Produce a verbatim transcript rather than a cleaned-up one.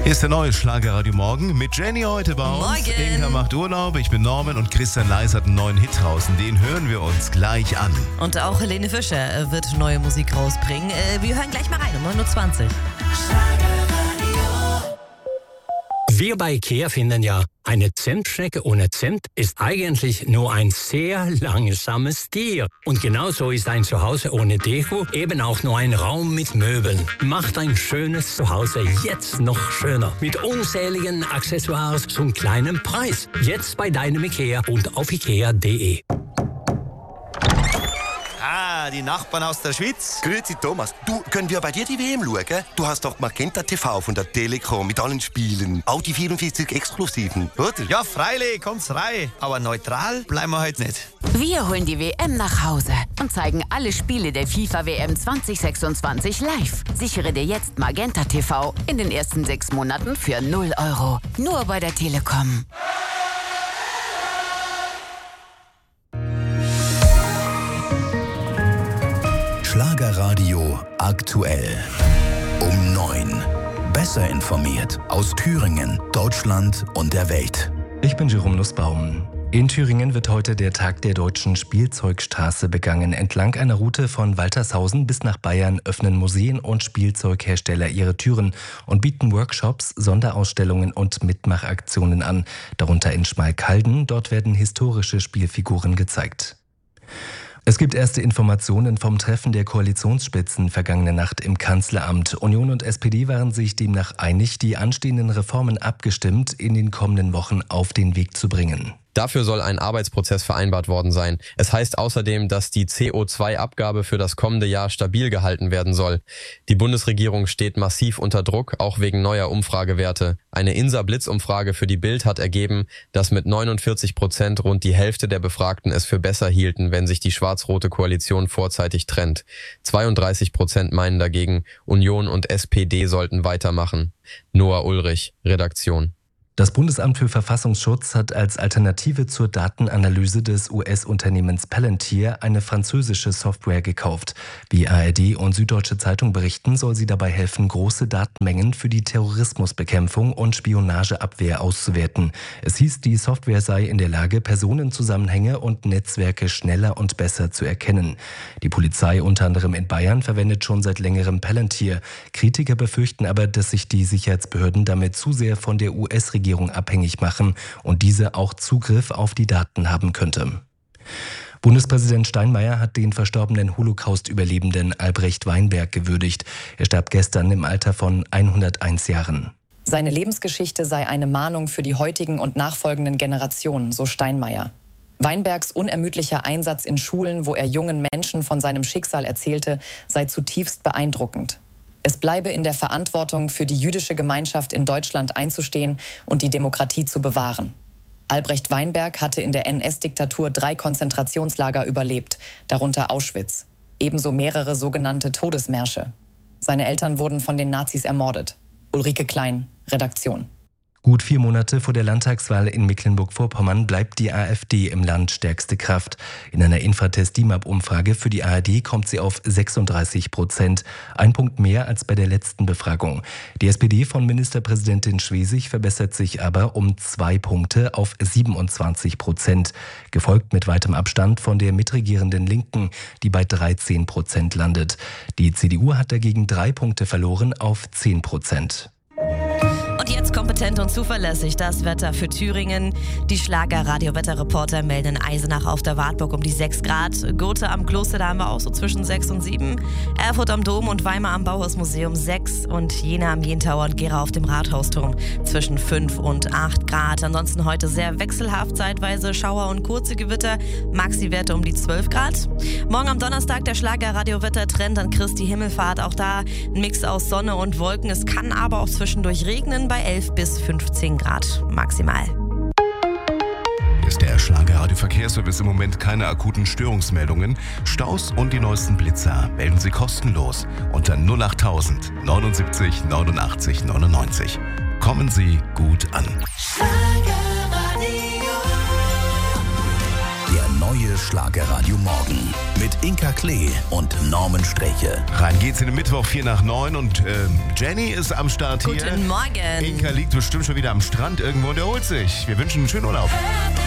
Hier ist der neue Schlagerradio Morgen mit Jenny heute bei uns. Morgen. Inga macht Urlaub, ich bin Norman und Christian Leis hat einen neuen Hit draußen. Den hören wir uns gleich an. Und auch Helene Fischer wird neue Musik rausbringen. Wir hören gleich mal rein um neun Uhr zwanzig. Wir bei IKEA finden ja, eine Zimtschnecke ohne Zimt ist eigentlich nur ein sehr langsames Tier. Und genauso ist ein Zuhause ohne Deko eben auch nur ein Raum mit Möbeln. Macht ein schönes Zuhause jetzt noch schöner. Mit unzähligen Accessoires zum kleinen Preis. Jetzt bei deinem IKEA und auf ikea punkt de. Ah, die Nachbarn aus der Schweiz. Grüezi Thomas, du, können wir bei dir die W M schauen? Du hast doch Magenta T V von der Telekom mit allen Spielen. Auch die vierundvierzig Exklusiven, oder? Ja, freilich, kommt's rein. Aber neutral bleiben wir heute nicht. Wir holen die W M nach Hause und zeigen alle Spiele der FIFA W M zwanzig sechsundzwanzig live. Sichere dir jetzt Magenta T V in den ersten sechs Monaten für null Euro. Nur bei der Telekom. Schlagerradio aktuell. Um neun. Besser informiert aus Thüringen, Deutschland und der Welt. Ich bin Jerome Nussbaum. In Thüringen wird heute der Tag der deutschen Spielzeugstraße begangen. Entlang einer Route von Waltershausen bis nach Bayern öffnen Museen und Spielzeughersteller ihre Türen und bieten Workshops, Sonderausstellungen und Mitmachaktionen an. Darunter in Schmalkalden. Dort werden historische Spielfiguren gezeigt. Es gibt erste Informationen vom Treffen der Koalitionsspitzen vergangene Nacht im Kanzleramt. Union und S P D waren sich demnach einig, die anstehenden Reformen abgestimmt in den kommenden Wochen auf den Weg zu bringen. Dafür soll ein Arbeitsprozess vereinbart worden sein. Es heißt außerdem, dass die C O zwei Abgabe für das kommende Jahr stabil gehalten werden soll. Die Bundesregierung steht massiv unter Druck, auch wegen neuer Umfragewerte. Eine INSA-Blitzumfrage für die Bild hat ergeben, dass mit neunundvierzig Prozent rund die Hälfte der Befragten es für besser hielten, wenn sich die schwarz-rote Koalition vorzeitig trennt. zweiunddreißig Prozent meinen dagegen, Union und S P D sollten weitermachen. Noah Ulrich, Redaktion. Das Bundesamt für Verfassungsschutz hat als Alternative zur Datenanalyse des U S-Unternehmens Palantir eine französische Software gekauft. Wie A R D und Süddeutsche Zeitung berichten, soll sie dabei helfen, große Datenmengen für die Terrorismusbekämpfung und Spionageabwehr auszuwerten. Es hieß, die Software sei in der Lage, Personenzusammenhänge und Netzwerke schneller und besser zu erkennen. Die Polizei, unter anderem in Bayern, verwendet schon seit längerem Palantir. Kritiker befürchten aber, dass sich die Sicherheitsbehörden damit zu sehr von der U S-Regierung abhängig machen und diese auch Zugriff auf die Daten haben könnte. Bundespräsident Steinmeier hat den verstorbenen Holocaust-Überlebenden Albrecht Weinberg gewürdigt. Er starb gestern im Alter von hunderteins Jahren. Seine Lebensgeschichte sei eine Mahnung für die heutigen und nachfolgenden Generationen, so Steinmeier. Weinbergs unermüdlicher Einsatz in Schulen, wo er jungen Menschen von seinem Schicksal erzählte, sei zutiefst beeindruckend. Es bleibe in der Verantwortung, für die jüdische Gemeinschaft in Deutschland einzustehen und die Demokratie zu bewahren. Albrecht Weinberg hatte in der N S-Diktatur drei Konzentrationslager überlebt, darunter Auschwitz. Ebenso mehrere sogenannte Todesmärsche. Seine Eltern wurden von den Nazis ermordet. Ulrike Klein, Redaktion. Gut vier Monate vor der Landtagswahl in Mecklenburg-Vorpommern bleibt die AfD im Land stärkste Kraft. In einer Infratest-D I M A P-Umfrage für die A R D kommt sie auf sechsunddreißig Prozent. Ein Punkt mehr als bei der letzten Befragung. Die S P D von Ministerpräsidentin Schwesig verbessert sich aber um zwei Punkte auf siebenundzwanzig Prozent. Gefolgt mit weitem Abstand von der mitregierenden Linken, die bei dreizehn Prozent landet. Die C D U hat dagegen drei Punkte verloren auf zehn Prozent. Und jetzt kompetent und zuverlässig das Wetter für Thüringen. Die Schlager-Radio-Wetterreporter melden in Eisenach auf der Wartburg um die sechs Grad. Gotha am Kloster, da haben wir auch so zwischen sechs und sieben. Erfurt am Dom und Weimar am Bauhausmuseum sechs. Und Jena am Jentauer und Gera auf dem Rathausturm zwischen fünf und acht Grad. Ansonsten heute sehr wechselhaft, zeitweise Schauer und kurze Gewitter. Maxi-Werte um die zwölf Grad. Morgen am Donnerstag der Schlager-Radio-Wetter-Trend an Christi Himmelfahrt. Auch da ein Mix aus Sonne und Wolken. Es kann aber auch zwischendurch regnen bei elf bis fünfzehn Grad maximal. Hier ist der Schlager-Radio-Verkehrsservice. Im Moment keine akuten Störungsmeldungen. Staus und die neuesten Blitzer melden Sie kostenlos unter null achttausend neunundsiebzig neunundachtzig neunundneunzig. Kommen Sie gut an. Der neue neue Schlagerradio Morgen mit Inka Klee und Norman Streche. Rein geht's in den Mittwoch, vier nach neun und äh, Jenny ist am Start hier. Guten Morgen. Inka liegt bestimmt schon wieder am Strand irgendwo und erholt sich. Wir wünschen einen schönen Urlaub.